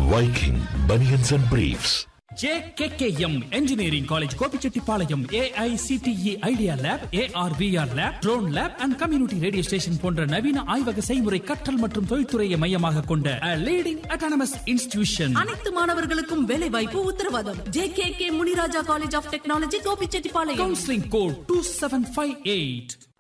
Viking Bunions and Briefs. JKKM Engineering College Gobichettipalayam AICTE idea lab AR/VR lab drone lab and community radio station போன்ற நவீன ஆய்வக செய்முறை கற்றல் மற்றும் தொழில்துறையை மையமாக கொண்ட லீடிங் அட்டானமஸ் இன்ஸ்டிடியூஷன். அனைத்து மாணவர்களுக்கும் வேலை வாய்ப்பு உத்தரவாதம். JKK Muniraja college of technology Gobichettipalayam. Counselling code 2758.